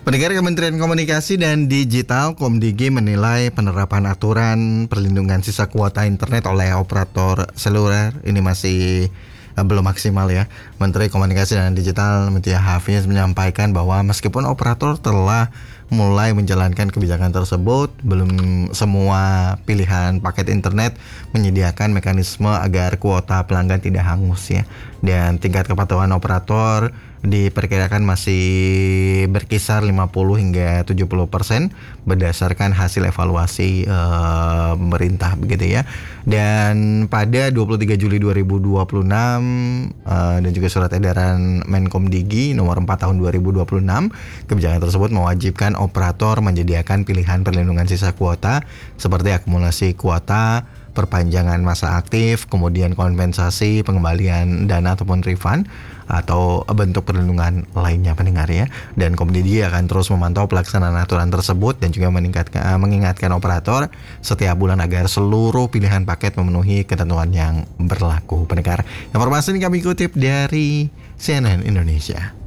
Pendengar, Kementerian Komunikasi dan Digital Komdigi menilai penerapan aturan perlindungan sisa kuota internet oleh operator seluler ini masih belum maksimal ya. Menteri Komunikasi dan Digital Mutia Hafiz menyampaikan bahwa meskipun operator telah mulai menjalankan kebijakan tersebut, belum semua pilihan paket internet menyediakan mekanisme agar kuota pelanggan tidak hangus ya. Dan tingkat kepatuhan operator diperkirakan masih berkisar 50 hingga 70% berdasarkan hasil evaluasi pemerintah begitu ya. Dan pada 23 Juli 2026 dan juga surat edaran Menkomdigi nomor 4 tahun 2026, kebijakan tersebut mewajibkan operator menyediakan pilihan perlindungan sisa kuota seperti akumulasi kuota, perpanjangan masa aktif, kemudian kompensasi, pengembalian dana ataupun refund atau bentuk perlindungan lainnya pendengar ya. Dan Komdigi akan terus memantau pelaksanaan aturan tersebut dan juga mengingatkan operator setiap bulan agar seluruh pilihan paket memenuhi ketentuan yang berlaku pendengar. Informasi ini kami kutip dari CNN Indonesia.